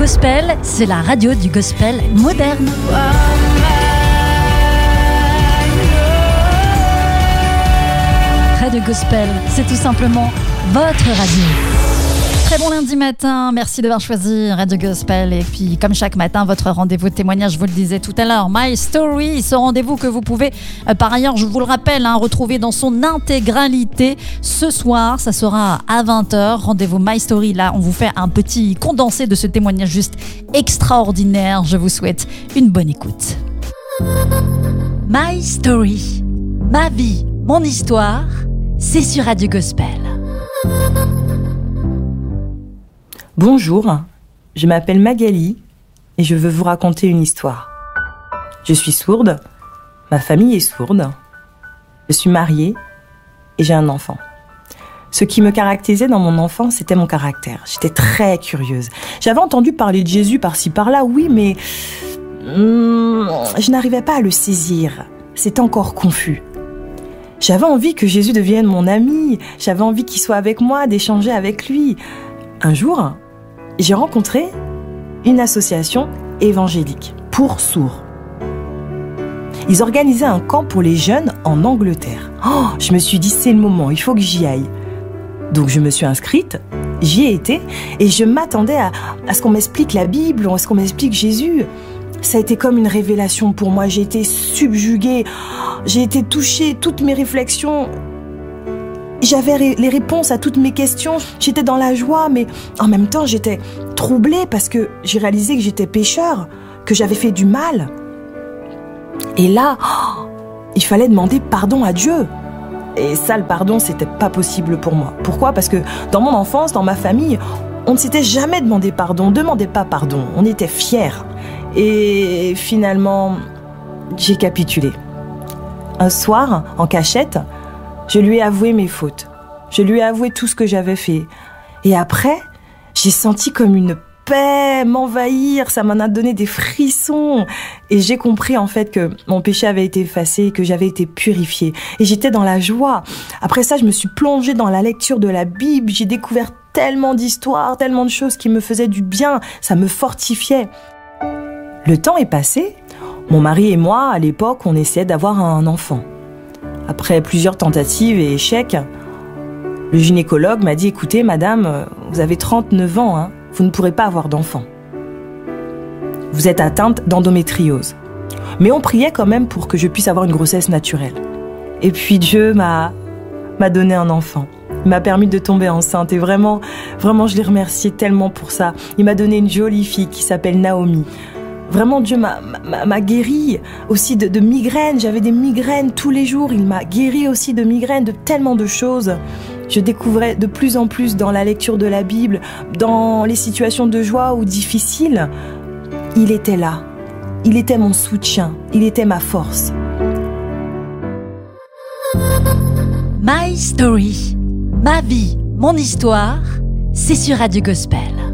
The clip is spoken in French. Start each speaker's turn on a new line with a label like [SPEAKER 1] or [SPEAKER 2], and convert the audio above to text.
[SPEAKER 1] Gospel, c'est la radio du gospel moderne. Radio Gospel, c'est tout simplement votre radio. Très bon lundi matin, merci d'avoir choisi Radio Gospel. Et puis, comme chaque matin, votre rendez-vous de témoignage, je vous le disais tout à l'heure, My Story, ce rendez-vous que vous pouvez, par ailleurs, je vous le rappelle, retrouver dans son intégralité ce soir. Ça sera à 20h, rendez-vous My Story. Là, on vous fait un petit condensé de ce témoignage juste extraordinaire. Je vous souhaite une bonne écoute. My Story, ma vie, mon histoire, c'est sur Radio Gospel.
[SPEAKER 2] Bonjour, je m'appelle Magali et je veux vous raconter une histoire. Je suis sourde, ma famille est sourde, je suis mariée et j'ai un enfant. Ce qui me caractérisait dans mon enfance, c'était mon caractère. J'étais très curieuse. J'avais entendu parler de Jésus par-ci par-là, oui, mais je n'arrivais pas à le saisir. C'était encore confus. J'avais envie que Jésus devienne mon ami, j'avais envie qu'il soit avec moi, d'échanger avec lui. Un jour, j'ai rencontré une association évangélique pour sourds. Ils organisaient un camp pour les jeunes en Angleterre. Je me suis dit, c'est le moment, il faut que j'y aille. Donc je me suis inscrite, j'y ai été et je m'attendais à ce qu'on m'explique la Bible, à ce qu'on m'explique Jésus. Ça a été comme une révélation pour moi, j'ai été subjuguée, j'ai été touchée, toutes mes réflexions. J'avais les réponses à toutes mes questions, j'étais dans la joie, mais en même temps j'étais troublée parce que j'ai réalisé que j'étais pécheur, que j'avais fait du mal. Et là, il fallait demander pardon à Dieu. Et ça, le pardon, c'était pas possible pour moi. Pourquoi ? Parce que dans mon enfance, dans ma famille, on ne s'était jamais demandé pardon, on ne demandait pas pardon, on était fiers. Et finalement, j'ai capitulé. Un soir, en cachette, je lui ai avoué mes fautes. Je lui ai avoué tout ce que j'avais fait. Et après, j'ai senti comme une paix m'envahir. Ça m'en a donné des frissons. Et j'ai compris en fait que mon péché avait été effacé, que j'avais été purifiée. Et j'étais dans la joie. Après ça, je me suis plongée dans la lecture de la Bible. J'ai découvert tellement d'histoires, tellement de choses qui me faisaient du bien. Ça me fortifiait. Le temps est passé. Mon mari et moi, à l'époque, on essayait d'avoir un enfant. Après plusieurs tentatives et échecs, le gynécologue m'a dit « Écoutez, madame, vous avez 39 ans, vous ne pourrez pas avoir d'enfant. Vous êtes atteinte d'endométriose. » Mais on priait quand même pour que je puisse avoir une grossesse naturelle. Et puis Dieu m'a donné un enfant. Il m'a permis de tomber enceinte et vraiment, je l'ai remercié tellement pour ça. Il m'a donné une jolie fille qui s'appelle Naomi. Vraiment, Dieu m'a guéri aussi de migraines. J'avais des migraines tous les jours. Il m'a guéri aussi de migraines, de tellement de choses. Je découvrais de plus en plus dans la lecture de la Bible, dans les situations de joie ou difficiles. Il était là. Il était mon soutien. Il était ma force.
[SPEAKER 1] My Story, ma vie, mon histoire, c'est sur Radio Gospel.